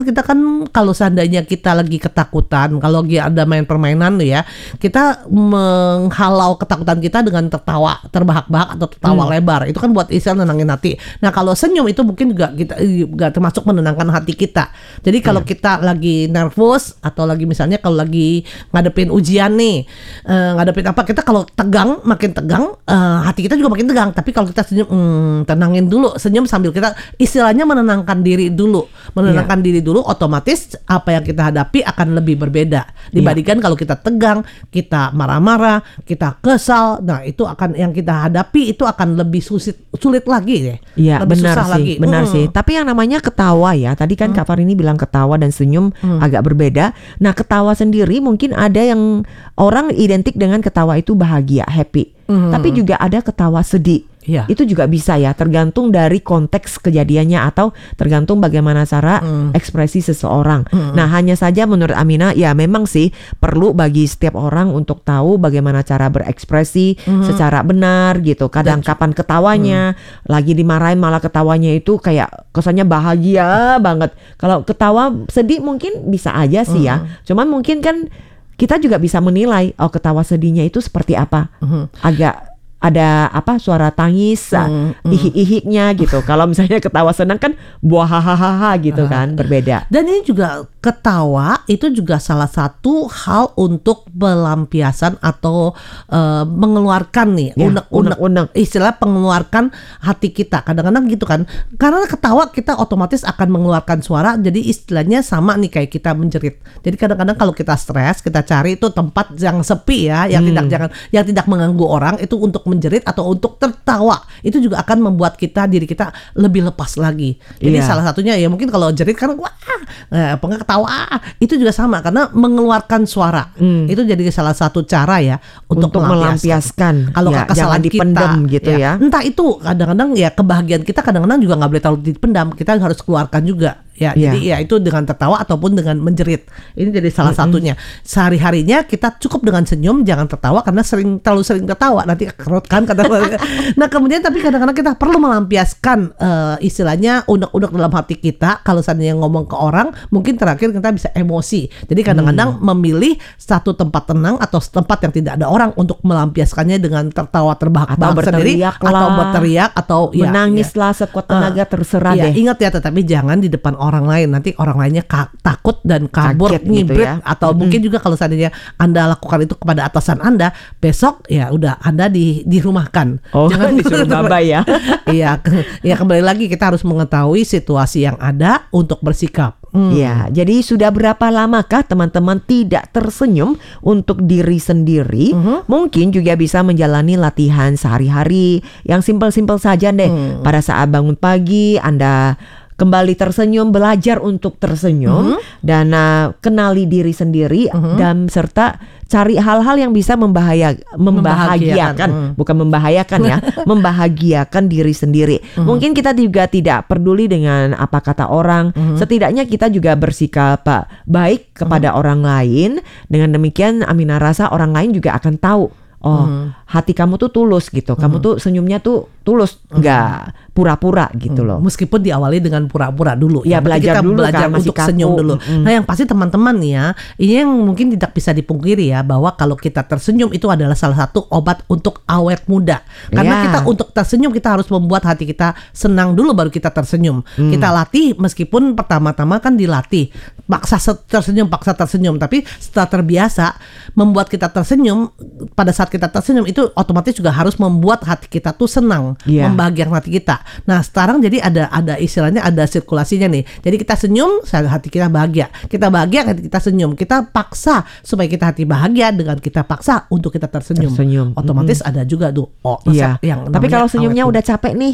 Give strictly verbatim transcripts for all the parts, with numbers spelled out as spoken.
Kita kan kalau seandainya kita lagi ketakutan, kalau lagi ada main permainan tuh ya, kita menghalau ketakutan kita dengan tertawa terbahak-bahak atau tertawa hmm. lebar. Itu kan buat istilah nenangin hati. Nah kalau senyum itu mungkin juga kita juga termasuk menenangkan hati kita. Jadi kalau hmm. kita lagi nervous atau lagi misalnya kalau lagi ngadepin ujian nih, uh, ngadepin apa, kita kalau tegang makin tegang, uh, hati kita juga makin tegang. Tapi kalau kita senyum, hmm, tenangin dulu, senyum sambil kita istilahnya menenangkan diri dulu, menenangkan yeah. diri dulu. Dulu otomatis apa yang kita hadapi akan lebih berbeda dibandingkan yeah. kalau kita tegang, kita marah-marah, kita kesal. Nah itu akan yang kita hadapi itu akan lebih sulit sulit lagi deh. Iya lebih benar susah sih, lagi. benar hmm. sih. Tapi yang namanya ketawa ya, tadi kan hmm. Kak Farini bilang ketawa dan senyum hmm. agak berbeda. Nah ketawa sendiri mungkin ada yang orang identik dengan ketawa itu bahagia, happy. Hmm. Tapi juga ada ketawa sedih. Ya. Itu juga bisa ya, tergantung dari konteks kejadiannya atau tergantung bagaimana cara mm. ekspresi seseorang. Mm. Nah hanya saja menurut Aminah ya memang sih perlu bagi setiap orang untuk tahu bagaimana cara berekspresi mm. secara benar gitu. Kadang Dan, kapan ketawanya, mm. lagi dimarahin malah ketawanya itu kayak kesannya bahagia banget. Kalau ketawa sedih mungkin bisa aja sih mm. ya. Cuman mungkin kan kita juga bisa menilai oh ketawa sedihnya itu seperti apa. Mm. Agak ada apa suara tangis, mm, mm. ihik-ihiknya gitu. Kalau misalnya ketawa senang kan buah hahaha gitu kan, berbeda. Dan ini juga ketawa itu juga salah satu hal untuk pelampiasan atau uh, mengeluarkan nih ya, unek-unek, istilah mengeluarkan hati kita. Kadang-kadang gitu kan. Karena ketawa kita otomatis akan mengeluarkan suara. Jadi istilahnya sama nih kayak kita menjerit. Jadi kadang-kadang kalau kita stres, kita cari itu tempat yang sepi ya, yang hmm. tidak jangan yang tidak mengganggu orang itu untuk menjerit atau untuk tertawa. Itu juga akan membuat kita diri kita lebih lepas lagi. Jadi yeah. salah satunya ya mungkin kalau jerit kan wah, eh, apa enggak ketawa, itu juga sama karena mengeluarkan suara. Hmm. Itu jadi salah satu cara ya untuk, untuk melampiaskan. Kalau ya, kesalahan dipendam kita, gitu ya. ya. Entah itu kadang-kadang ya kebahagiaan kita kadang-kadang juga nggak boleh terlalu dipendam. Kita harus keluarkan juga. Ya, yeah. jadi ya itu dengan tertawa ataupun dengan menjerit. Ini jadi salah mm-hmm. satunya. Sehari-harinya kita cukup dengan senyum, jangan tertawa karena sering terlalu sering tertawa nanti kerut kan kata. Nah, kemudian tapi kadang-kadang kita perlu melampiaskan uh, istilahnya unek-unek dalam hati kita. Kalau seandainya ngomong ke orang, mungkin terakhir kita bisa emosi. Jadi kadang-kadang hmm. memilih satu tempat tenang atau tempat yang tidak ada orang untuk melampiaskannya dengan tertawa terbahak-bahak sendiri atau berteriak atau menangislah ya, sekuat tenaga uh, terserah ya, deh. Ingat ya, tetapi jangan di depan orang orang lain, nanti orang lainnya ka- takut dan kabur, ngibrit gitu ya. Atau mm-hmm. mungkin juga kalau seandainya Anda lakukan itu kepada atasan Anda, besok ya udah Anda di dirumahkan. Oh, jangan disuruh babay ya. Iya, ya kembali lagi kita harus mengetahui situasi yang ada untuk bersikap. Hmm. Ya, jadi sudah berapa lamakah teman-teman tidak tersenyum untuk diri sendiri? Mm-hmm. Mungkin juga bisa menjalani latihan sehari-hari yang simpel-simpel saja deh. Mm. Pada saat bangun pagi Anda kembali tersenyum, belajar untuk tersenyum, mm-hmm. dan uh, kenali diri sendiri, mm-hmm. dan serta cari hal-hal yang bisa membahaya, membahagiakan, mm. bukan membahayakan ya, membahagiakan diri sendiri. Mm-hmm. Mungkin kita juga tidak peduli dengan apa kata orang, mm-hmm. setidaknya kita juga bersikap baik kepada mm-hmm. orang lain. Dengan demikian Aminah rasa orang lain juga akan tahu, oh mm-hmm. hati kamu tuh tulus gitu, mm-hmm. kamu tuh senyumnya tuh tulus, enggak mm-hmm. pura-pura gitu loh. Meskipun diawali dengan pura-pura dulu. Ya, belajar kita dulu belajar kan, untuk kaku. senyum dulu. Mm. Nah yang pasti teman-teman nih ya, ini yang mungkin tidak bisa dipungkiri ya, bahwa kalau kita tersenyum itu adalah salah satu obat untuk awet muda. Karena yeah. kita untuk tersenyum kita harus membuat hati kita senang dulu baru kita tersenyum. Mm. Kita latih meskipun pertama-tama kan dilatih. Paksa tersenyum, paksa tersenyum. Tapi setelah terbiasa membuat kita tersenyum, pada saat kita tersenyum itu otomatis juga harus membuat hati kita tuh senang. Yeah. Membahagiakan hati kita. Nah sekarang jadi ada ada istilahnya ada sirkulasinya nih. Jadi kita senyum, hati kita bahagia. Kita bahagia, hati kita senyum. Kita paksa supaya kita hati bahagia dengan kita paksa untuk kita tersenyum. tersenyum. Otomatis mm-hmm. ada juga tuh. Oh, iya. Yang tapi kalau senyumnya udah capek nih,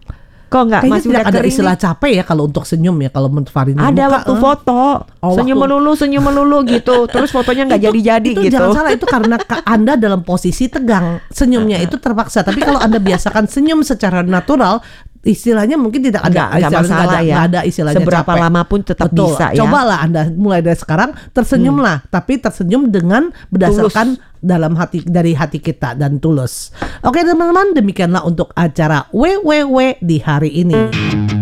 kok nggak masih tidak ada istilah nih? Capek ya kalau untuk senyum ya, kalau menurut Farini ada muka, waktu uh, foto oh, senyum waktu... melulu senyum melulu gitu terus fotonya nggak jadi-jadi itu gitu. Jangan salah, itu karena Anda dalam posisi tegang, senyumnya itu terpaksa. Tapi kalau Anda biasakan senyum secara natural, istilahnya mungkin tidak ada, nggak masalah ada, ya. Ada istilahnya seberapa capek. lama pun tetap Betul. bisa ya. Cobalah Anda mulai dari sekarang tersenyumlah, hmm. tapi tersenyum dengan berdasarkan tulus. Dalam hati, dari hati kita dan tulus. Oke teman-teman, demikianlah untuk acara W W W di hari ini.